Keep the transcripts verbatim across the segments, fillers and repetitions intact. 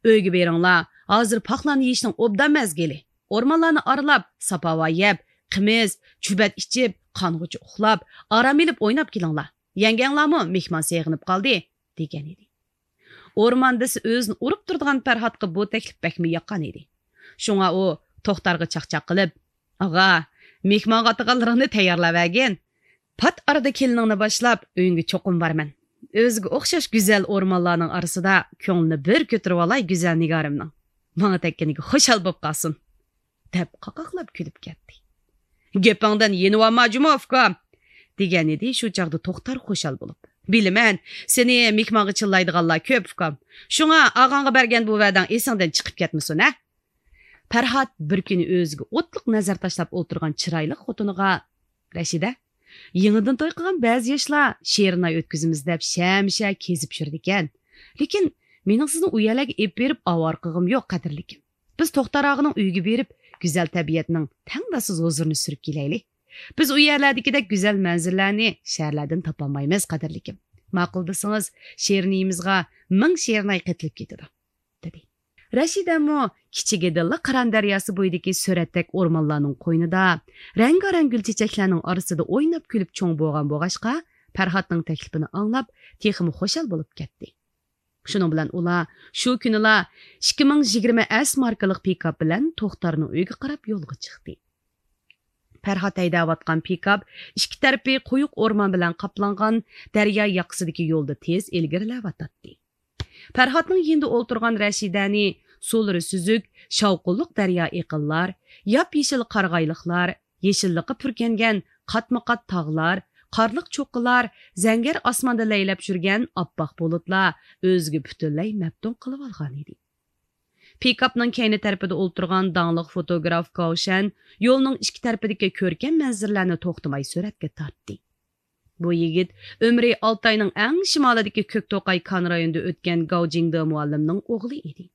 Öyge beringlar, hozir paxlanı yeyishning obdan mezgili. Ormanlarni aralab, sapava yeb, qimiz, chubat ichib, qong'uchi uxlab, aram elib o'ynab kelinglar. Yanganglarmi mehmon seg'inib qoldi, degan edi. Ormandasi o'zini urib turadigan Farhodga bu taklif bakmi yoqqan edi. Shunga u To'xtarga chaqchaq qilib, "Ag'a, mehmonga ataqanlaringni tayyorlab agin. Pat arada keliningni boshlab, uyingga cho'qim borman. O'ziga o'xshash go'zal o'rmonlarning orasida ko'nglini bir ko'tarib olay go'zal nigorimning. Menga tekkaniga xushal bo'lib qolsin." deb qaqoqlab kulib ketdi. "Gapingdan yenib olmajimi ukam?" degan edi shu chaqda To'xtar xushal bo'lib. "Bilaman, seni mehmonga chillaydiganlar ko'p ukam. Shunga og'angga bergan bu va'dang esingdan chiqib ketmasin, ha?" Farhod bir kuni o'ziga o'tliq nazar tashlab o'tirgan chiroyli xotiniga, "Rashida, yangidan to'y qilgan ba'zi yoshlar she'rni o'tkazimiz deb shamsha kezib yurdi ekan. Lekin mening sizni u yerlarga ep berib avar qilg'im yo'q, qadrlikim. Biz To'xtar og'aning uyiga berib, go'zal tabiatning tangdasiz huzurini surib kelaylik. Biz u yerlardagidek go'zal manzillarni shaharlardan topolmaymiz, qadrlikim. Ma'qul desangiz, she'rniyimizga ming she'rnay qitilib ketadi," dedi. Rashidamo kichik edilla Qaran daryosi bo'yidagi suratdak o'rmonlarning qo'ynida, rang-rang gul chechaklarning orasida o'ynab kulib cho'ng bo'lgan bo'g'ashqa, Farhodning taklifini anglab, texmi xushal bo'lib ketdi. Shuning bilan ular shu kunilar ikki ming yigirma S markalik pikap bilan To'xtarning uyiga qarab yo'lga chiqdi. Farhod haydayotgan pikap ikki tarafi quyuq o'rmon bilan qoplangan daryo yoqasidagi yo'lda tez ilgarilayotdi. Farhodning yenda o'ltirgan Rashidani so'lari suzuk, shavqulliq daryo eqinlar, yop-yeshil qarg'ayliqlar, yeshilliqqa purkangan qatma-qat tog'lar, qarliq cho'qqilar, zangar osmonda laylab yurgan oppoq bulutlar o'ziga butunlay maftun qilib olgan edi. Pikapning keyni tarafida o'ltirgan dangliq fotograf Kavshan yo'lning ikki tarafidagi ko'rkam manzarlarni to'xtamay suratga tortdi. Bu yigit umri Oltayning eng shimolidagi Ko'kto'qay kon rayonida o'tgan Gaojingda muallimning o'g'li edi.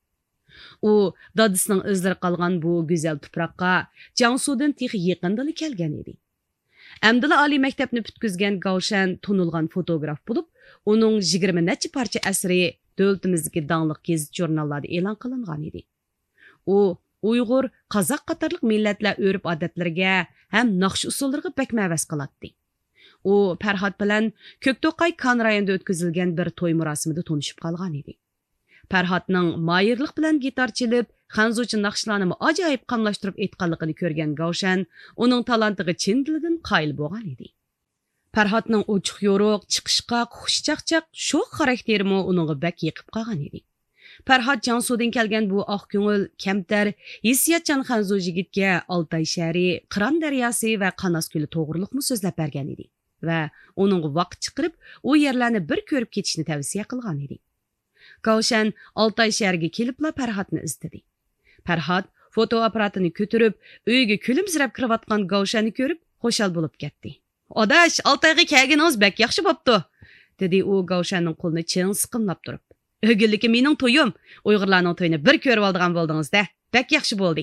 U dadisining izlari qolgan bu go'zal tuproqqa Jiangsudan texi yaqindala kelgan edi. Amdila oliy maktabni bitkizgan Kavshan tunilgan fotograf bo'lib, uning yigirma necha parcha asri davlatimizdagi dangliq gazet jurnallarda e'lon qilingan edi. U Uyg'ur, Qozoq qatorliq millatlar o'rib odatlariga ham naqsh usullariga bak mavas qiladi. U Farhod bilan Ko'kto'qay kon rayonida o'tkazilgan bir to'y marosimida tanishib qolgan edi. Farhodning moyirlik bilan gitar chelib, xanzuchi naqshlarni ajoyib qamlashtirib aytganligini ko'rgan Kavshan uning talantiga chin dilidan qoyil bo'lgan edi. Farhodning ochiq yo'ruq, chiqishqa, xushchaqchaq, sho'x xarakterimi uningga bak yiqib qolgan edi. Farhod Jiangsudan kelgan bu oq ko'ngil, kamtar, hissiyatchan xanzu yigitga Oltay shahri, Qiron daryosi va Qanos ko'li to'g'riliqni so'zlab bergan edi va uning vaqt chiqarib, u yerlarni bir ko'rib ketishni tavsiya qilgan edi. Kavshan Oltay shahriga kelibla Farhodni izladi. Farhod fotoapparatini ko'tarib, uyiga kulimsirab kirayotgan Kavshanni ko'rib, xushal bo'lib ketdi. "Odash, Oltayga kelganingiz bak yaxshi bo'pti", dedi u Kavshanning qo'lini ching siqimlab turib. "O'g'illigi mening to'yim. Uyg'urlarning to'yini bir ko'rib oldigan bo'ldingiz-da. Bak yaxshi bo'ldi."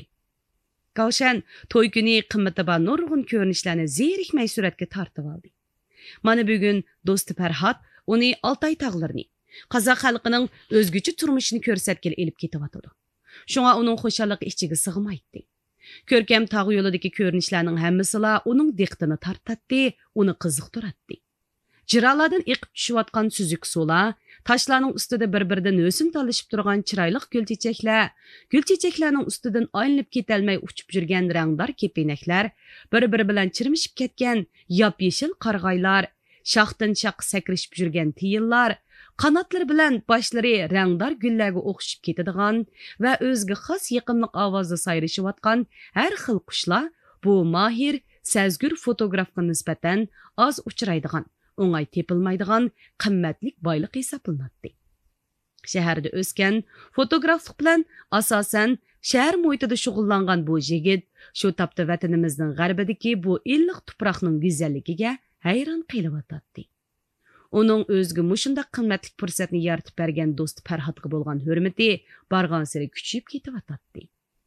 Kavshan to'y kuni qimmati bor nurg'un ko'rinishlarni zerikmay suratga tortib oldi. Mana bugun do'sti Farhod uni Oltay tog'larini, Qozoq xalqining o'zgacha turmushini ko'rsatgili elib ketyotdi. Shunga uning xushalliqi ichiga sig'maydi. Ko'rkam tog' yo'lidagi ko'rinishlarning hammasila uning diqqatini tortadi, uni qiziqtiradi. Jiralardan eqib tushayotgan suzuk suvlar, taşlarning ustida bir-biridan o'sim talashib turgan chiroyli gul chechaklar, gul chechaklarning ustidan aylanib ketolmay uchib yurgan rangdor kepinaklar, bir-biri bilan chirmishib ketgan yop-yeshil qarg'aylar, shoxdan shoq sakrishib yurgan tiyinlar, qanotlari bilan boshlari rangdor gullarga o'xshib ketadigan va o'ziga xos yaqinlik ovozda sayrashayotgan har xil qushlar bu mahir, sazgur fotografga nisbatan oz uchraydigan, o'ng'ay tepilmaydigan qimmatlik boyliq hisoblanadi. Shaharda o'sgan, fotograflik bilan asosan shahar muhitida shug'ullangan bu yigit shu topda vatanimizning g'arbidagi bu illiq tuproqning go'zalligiga hayron qilyotdi. Uning o'ziga mushundaq qimmatli fursatni yaratib bergan do'sti Farhodga bo'lgan hurmati borgan sari kuchayib ketyotdi.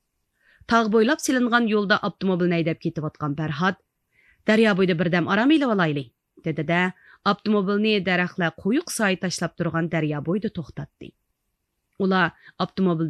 Tog' bo'ylab silingan yo'lda avtomobilni haydab ketayotgan Farhod, daryo bo'yida birdam aram ilib olaylik, dedi-da, avtomobilni daraxtlar quyuq soy tashlab turgan daryo bo'yida to'xtatdi. Ular avtomobil